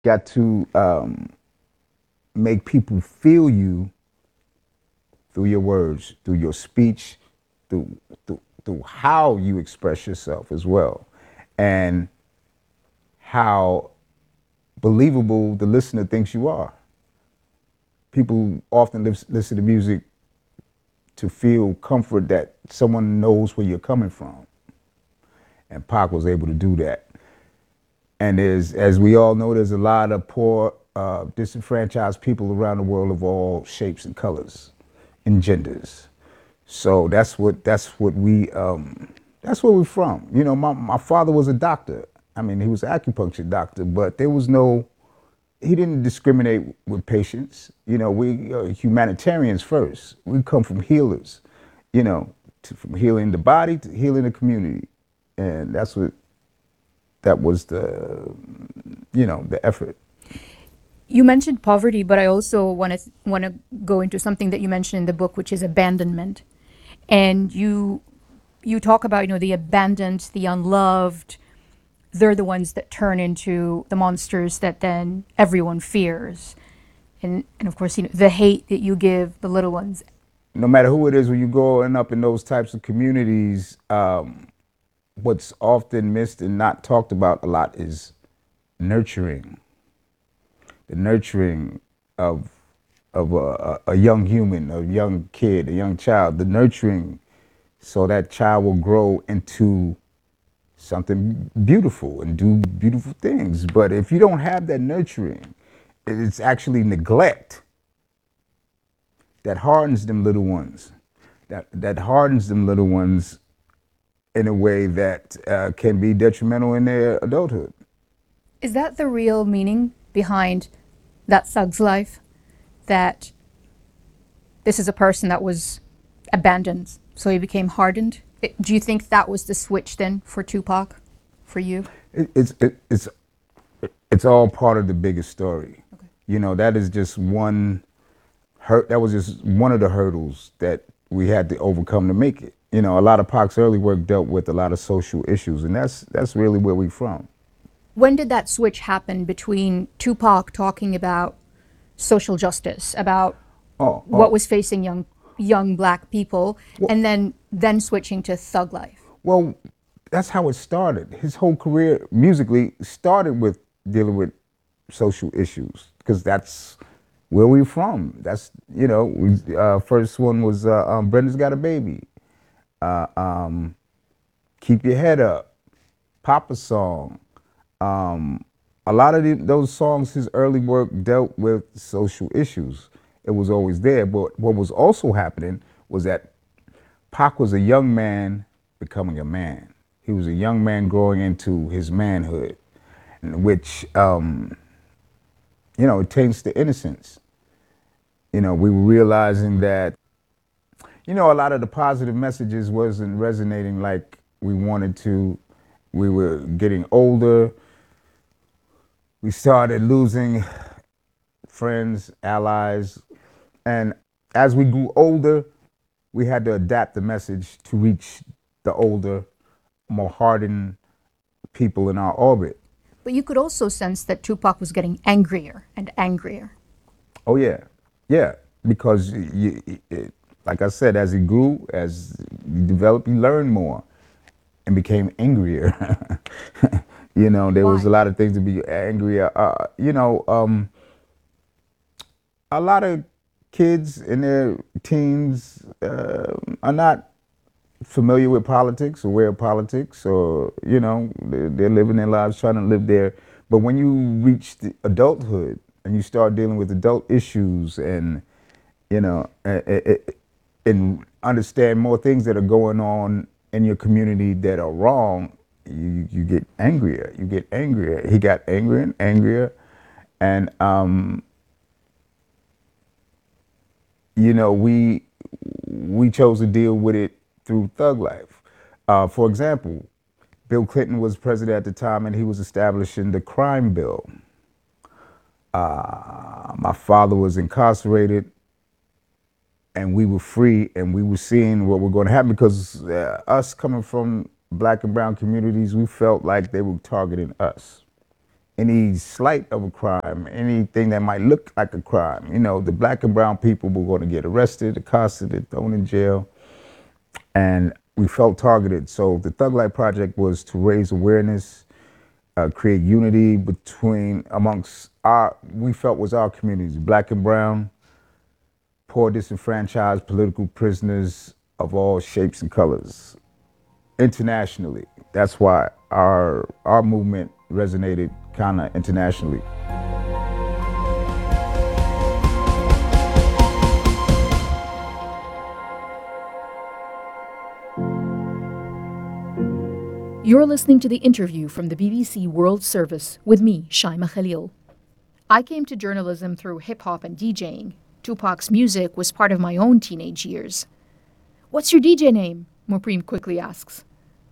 got to make people feel you through your words, through your speech, through, through how you express yourself as well, and how believable the listener thinks you are. People often listen to music to feel comfort that someone knows where you're coming from. And Pac was able to do that. And as we all know, there's a lot of poor, disenfranchised people around the world of all shapes and colors and genders. So that's where we're from. You know, my father was a doctor. I mean, he was an acupuncture doctor, but he didn't discriminate with patients. You know, we humanitarians first. We come from healers, you know, from healing the body to healing the community. And that was the effort. You mentioned poverty, but I also want to go into something that you mentioned in the book, which is abandonment. And you talk about, the abandoned, the unloved. They're the ones that turn into the monsters that then everyone fears. And of course, the hate that you give the little ones. No matter who it is, when you're growing up in those types of communities, what's often missed and not talked about a lot is nurturing. The nurturing of a young human, a young kid, a young child. The nurturing so that child will grow into something beautiful and do beautiful things. But if you don't have that nurturing, it's actually neglect that hardens them little ones. That hardens them little ones in a way that can be detrimental in their adulthood. Is that the real meaning behind that thug's life? That this is a person that was abandoned, so he became hardened? Do you think that was the switch then for Tupac, for you? It's all part of the bigger story. Okay. You know, that is just one that was just one of the hurdles that we had to overcome to make it. You know, a lot of Pac's early work dealt with a lot of social issues, and that's really where we're from. When did that switch happen between Tupac talking about social justice, about Oh, what was facing young black people, well, and then switching to thug life? well, that's how it started. His whole career musically started with dealing with social issues because that's where we're from. That's first one was Brenda's Got a Baby, uh, um, Keep Your Head Up, Papa Song. A lot of those songs, his early work dealt with social issues. It was always there, but what was also happening was that Pac was a young man becoming a man. He was a young man growing into his manhood, which it taints the innocence. You know, we were realizing that, a lot of the positive messages wasn't resonating like we wanted to. We were getting older. We started losing friends, allies, and as we grew older, we had to adapt the message to reach the older, more hardened people in our orbit. But you could also sense that Tupac was getting angrier and angrier. Oh yeah, yeah. Because like I said, as he grew, as you developed, you learned more, and became angrier. There was Why? a lot of things to be angrier. A lot of kids in their teens are not familiar with politics, aware of politics, or they're living their lives trying to live there. But when you reach the adulthood and you start dealing with adult issues and and understand more things that are going on in your community that are wrong, you get angrier. You get angrier. He got angrier and angrier, and we chose to deal with it through thug life. For example, Bill Clinton was president at the time, and he was establishing the crime bill. My father was incarcerated, and we were free, and we were seeing what was going to happen because us coming from black and brown communities, we felt like they were targeting us any slight of a crime, anything that might look like a crime, the black and brown people were going to get arrested, accosted, thrown in jail, and we felt targeted. So the Thug Life Project was to raise awareness, create unity amongst we felt was our communities, black and brown, poor, disenfranchised, political prisoners of all shapes and colors, internationally. That's why our movement resonated kind of internationally. You're listening to the interview from the BBC World Service with me, Shaima Khalil. I came to journalism through hip-hop and DJing. Tupac's music was part of my own teenage years. "What's your DJ name?" Mopreme quickly asks.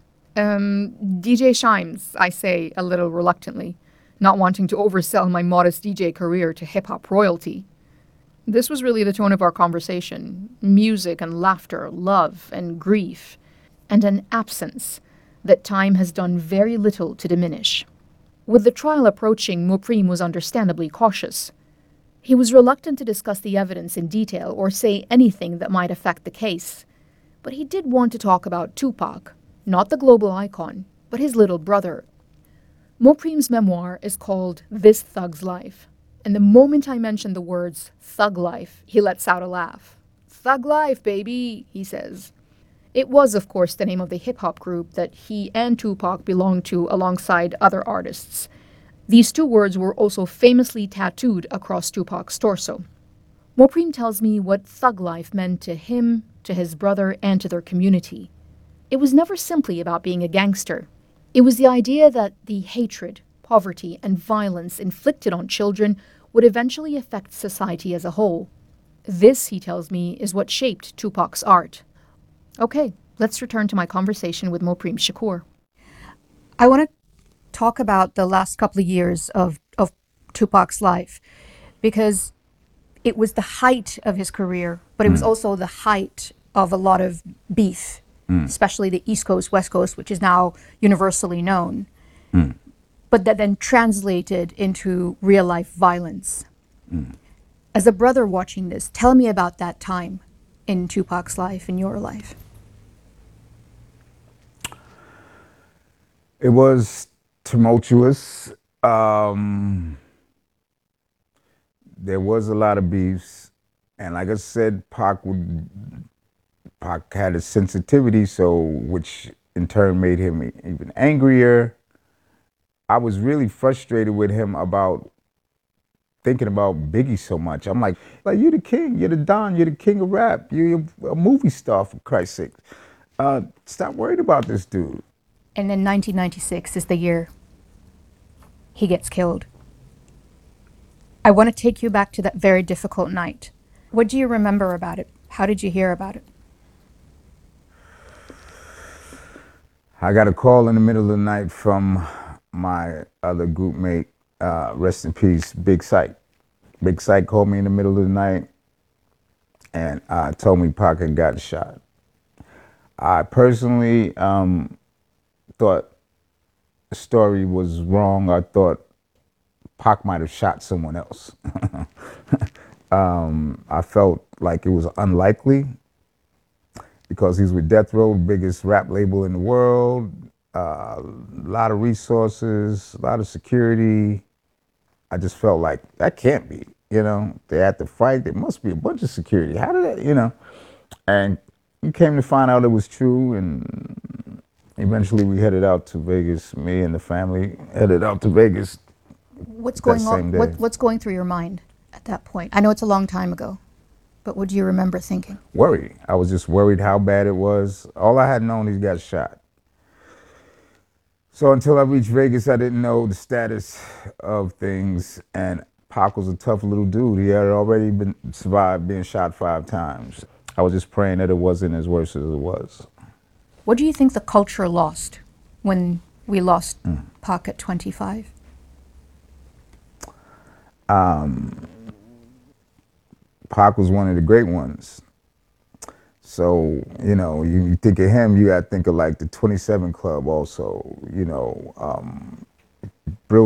DJ Shimes, I say a little reluctantly, not wanting to oversell my modest DJ career to hip-hop royalty. This was really the tone of our conversation. Music and laughter, love and grief, and an absence that time has done very little to diminish. With the trial approaching, Mopreme was understandably cautious. He was reluctant to discuss the evidence in detail or say anything that might affect the case. But he did want to talk about Tupac, not the global icon, but his little brother. Mopreme's memoir is called This Thug's Life, and the moment I mention the words thug life, he lets out a laugh. "Thug life, baby," he says. It was, of course, the name of the hip-hop group that he and Tupac belonged to alongside other artists. These two words were also famously tattooed across Tupac's torso. Mopreme tells me what thug life meant to him, to his brother, and to their community. It was never simply about being a gangster. It was the idea that the hatred, poverty, and violence inflicted on children would eventually affect society as a whole. This, he tells me, is what shaped Tupac's art. Okay, let's return to my conversation with Mopreme Shakur. I want to talk about the last couple of years of Tupac's life, because it was the height of his career, but it was also the height of a lot of beef, especially the East Coast, West Coast, which is now universally known, but that then translated into real life violence. As a brother watching this, tell me about that time in Tupac's life, in your life. It was tumultuous. There was a lot of beefs, and like I said, Pac had a sensitivity, which in turn made him even angrier. I was really frustrated with him about thinking about Biggie so much. I'm like, you're the king, you're the Don, you're the king of rap, you're a movie star, for Christ's sake. Stop worrying about this dude. And then 1996 is the year he gets killed. I want to take you back to that very difficult night. What do you remember about it? How did you hear about it? I got a call in the middle of the night from my other group mate, rest in peace, Big Syke. Big Syke called me in the middle of the night and told me Pac had gotten shot. I personally thought the story was wrong. I thought Pac might have shot someone else. I felt like it was unlikely because he's with Death Row, biggest rap label in the world, a lot of resources, a lot of security. I just felt like that can't be, They had to fight. There must be a bunch of security. How did that, And we came to find out it was true, and eventually we headed out to Vegas. Me and the family headed out to Vegas. What's going on? What's going through your mind at that point? I know it's a long time ago, but what do you remember thinking? Worry. I was just worried how bad it was. All I had known, he got shot. So until I reached Vegas, I didn't know the status of things. And Pac was a tough little dude. He had already survived being shot 5 times. I was just praying that it wasn't as worse as it was. What do you think the culture lost when we lost Pac at 25? Pac was one of the great ones. So, you think of him, you got to think of like the 27 Club also, brilliant,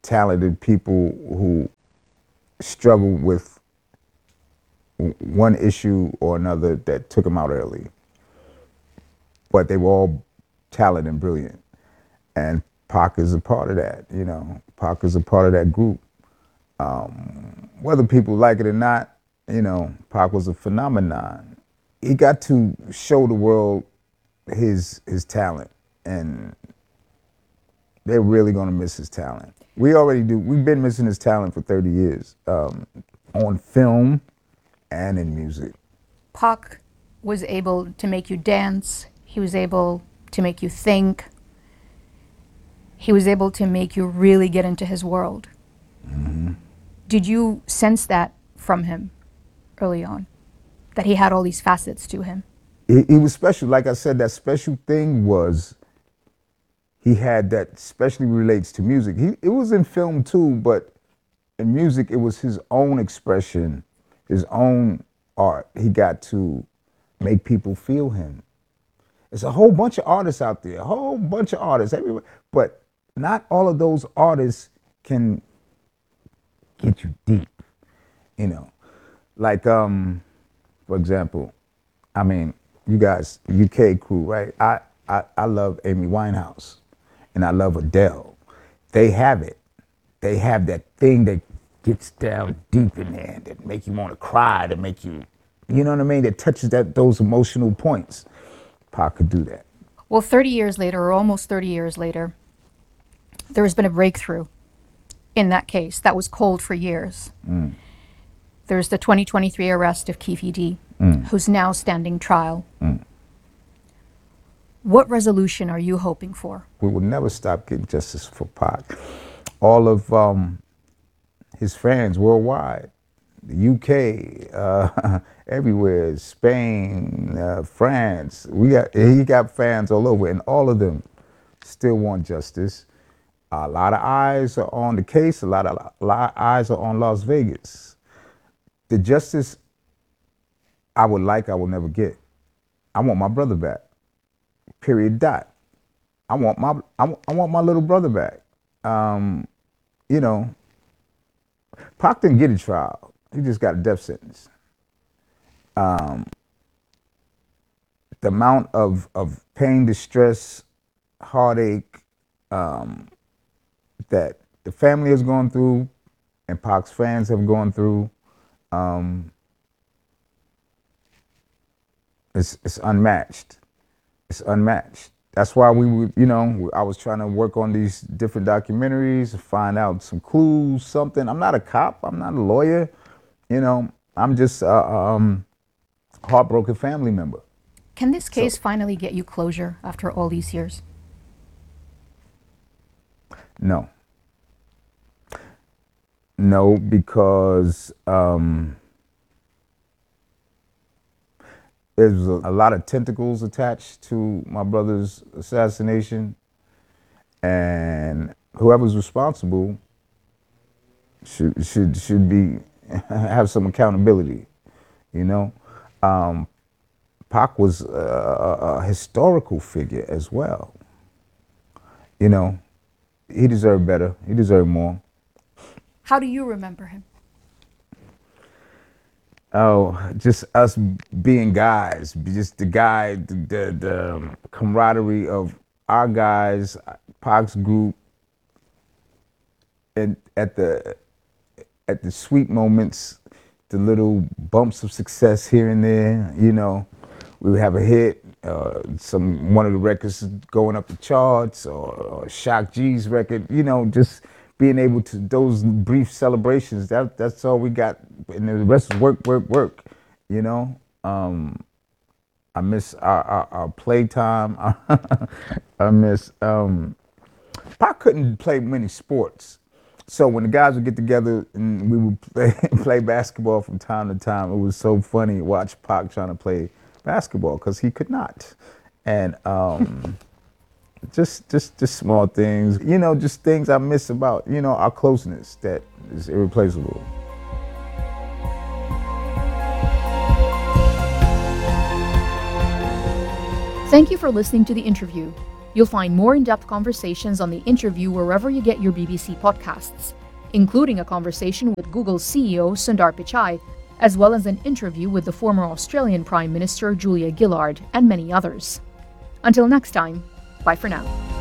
talented people who struggle with one issue or another that took them out early. But they were all talented and brilliant. And Pac is a part of that, you know. Pac is a part of that group. Whether people like it or not, you know, Pac was a phenomenon. He got to show the world his talent, and they're really gonna miss his talent. We already do. We've been missing his talent for 30 years, on film and in music. Pac was able to make you dance. He was able to make you think. He was able to make you really get into his world. Mm-hmm. Did you sense that from him early on? That he had all these facets to him? He was special. Like I said, that special thing was he had that, especially relates to music. It was in film too, but in music, it was his own expression, his own art. He got to make people feel him. There's a whole bunch of artists out there, a whole bunch of artists everywhere, but not all of those artists can get you deep, you know. Like, for example, I mean, you guys, UK crew, right? I love Amy Winehouse and I love Adele. They have it. They have that thing that gets down deep in there that make you want to cry, that make you, you know what I mean? That touches those emotional points. Pac could do that. Well, 30 years later, or almost 30 years later, there has been a breakthrough in that case that was cold for years. There's the 2023 arrest of Keffe D, who's now standing trial. What resolution are you hoping for? We will never stop getting justice for Pac. All of his fans worldwide, the UK, everywhere, Spain, France, he got fans all over, and all of them still want justice. A lot of eyes are on the case. A lot of eyes are on Las Vegas. The justice I would like, I will never get. I want my brother back. Period. Dot. I want my little brother back. You know, Pac didn't get a trial. He just got a death sentence. The amount of pain, distress, heartache that the family has gone through and Pac's fans have gone through, it's unmatched. It's unmatched. That's why we would, you know, I was trying to work on these different documentaries to find out some clues, something. I'm not a cop. I'm not a lawyer. You know, I'm just a heartbroken family member. Can this case finally get you closure after all these years? No. No, because there's a lot of tentacles attached to my brother's assassination, and whoever's responsible should be have some accountability. You know, Pac was a historical figure as well. You know, he deserved better. He deserved more. How do you remember him? Oh, just us being guys, just the camaraderie of our guys, Pac's group, and at the sweet moments, the little bumps of success here and there. You know, we would have a hit, one of the records going up the charts, or Shock G's record. You know, just being able to, those brief celebrations, that's all we got, and the rest is work. You know, I miss our playtime. I miss. Pac couldn't play many sports, so when the guys would get together and we would play basketball from time to time, it was so funny to watch Pac trying to play basketball because he could not, and. Just small things, you know, just things I miss about, you know, our closeness that is irreplaceable. Thank you for listening to the interview. You'll find more in-depth conversations on the interview wherever you get your BBC podcasts, including a conversation with Google's CEO Sundar Pichai, as well as an interview with the former Australian Prime Minister Julia Gillard and many others. Until next time, bye for now.